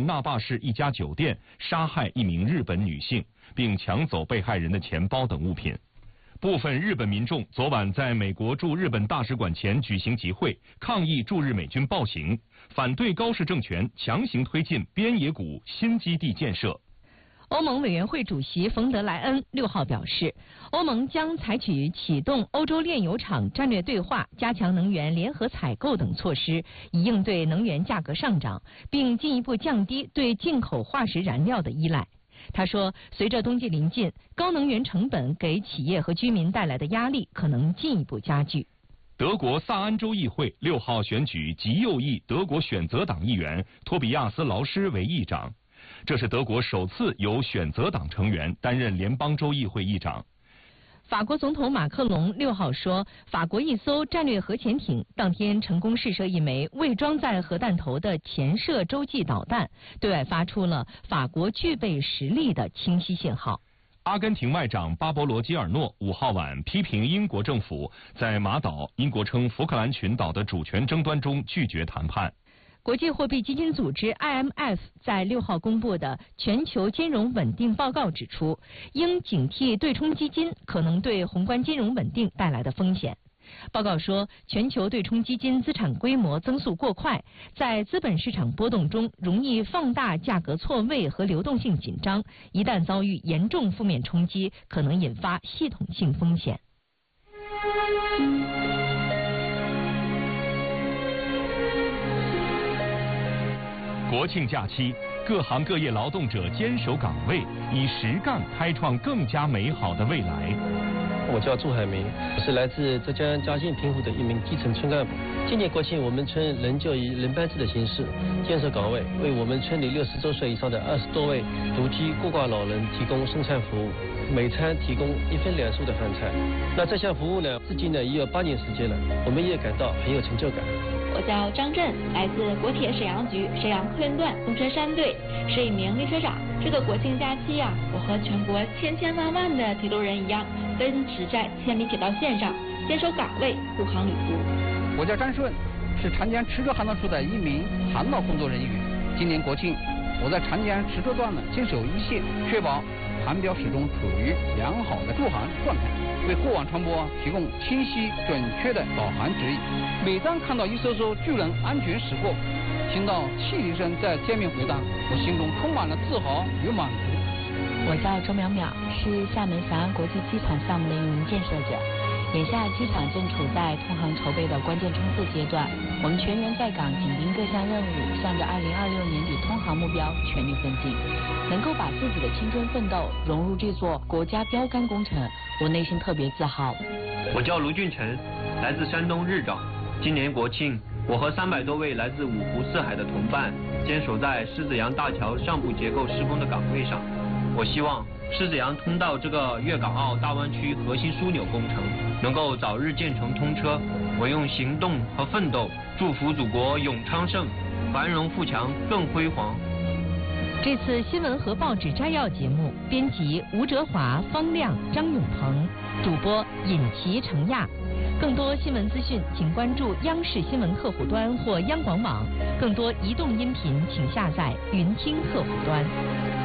那霸市一家酒店，杀害一名日本女性，并抢走被害人的钱包等物品。部分日本民众昨晚在美国驻日本大使馆前举行集会，抗议驻日美军暴行，反对高市政权强行推进边野古新基地建设。 欧盟委员会主席冯德莱恩6号表示，欧盟将采取启动欧洲炼油厂战略对话、加强能源联合采购等措施，以应对能源价格上涨，并进一步降低对进口化石燃料的依赖。他说，随着冬季临近，高能源成本给企业和居民带来的压力可能进一步加剧。 德国萨安州议会6号选举极右翼德国选择党议员托比亚斯·劳施为议长，这是德国首次由选择党成员担任联邦州议会议长。 法国总统马克龙6号说，法国一艘战略核潜艇当天成功试射一枚未装载核弹头的潜射洲际导弹，对外发出了法国具备实力的清晰信号。 阿根廷外长巴勃罗·基尔诺5号晚批评英国政府在马岛，英国称福克兰群岛的主权争端中拒绝谈判。 国际货币基金组织 IMF 在6号公布的全球金融稳定报告指出，应警惕对冲基金可能对宏观金融稳定带来的风险。报告说，全球对冲基金资产规模增速过快，在资本市场波动中容易放大价格错位和流动性紧张，一旦遭遇严重负面冲击，可能引发系统性风险。 国庆假期，各行各业劳动者坚守岗位，以实干开创更加美好的未来。 我叫祝海明，我是来自浙江嘉兴平湖的一名基层村干部。今年国庆，我们村仍旧以轮班制的形式坚守岗位，为我们村里60多岁以上的20多位独居孤寡老人提供送餐服务，每餐提供1分2素的饭菜。那这项服务呢，至今呢已有8年时间了，我们也感到很有成就感。 我叫张震，来自国铁沈阳局沈阳客运段东车山队，是一名列车长。这个国庆假期啊，我和全国千万万的铁路人一样，奔驰在千里铁道线上，坚守岗位，护航旅途。 我叫张顺，是长江池州航道处的一名航道工作人员。今年国庆，我在长江池州段呢坚守一线，确保航标始终处于良好的驻航状态，为过往船舶提供清晰准确的导航指引。每当看到一艘艘巨人安全驶过，听到汽笛声在天边回荡，我心中充满了自豪与满足。 我叫周淼淼，是厦门翔安国际机场项目的一名建设者。眼下机场正处在通航筹备的关键冲刺阶段，我们全员在岗，紧盯各项任务，向着2026年底通航目标全力奋进。能够把自己的青春奋斗融入这座国家标杆工程，我内心特别自豪。 我叫卢俊成，来自山东日照。今年国庆，我和300多位来自五湖四海的同伴坚守在狮子洋大桥上部结构施工的岗位上。我希望狮子洋通道这个粤港澳大湾区核心枢纽工程能够早日建成通车。我用行动和奋斗祝福祖国永昌盛，繁荣富强更辉煌。 这次新闻和报纸摘要节目，编辑吴哲华、方亮、张永鹏，主播尹奇、程亚。更多新闻资讯，请关注央视新闻客户端或央广网。更多移动音频，请下载云听客户端。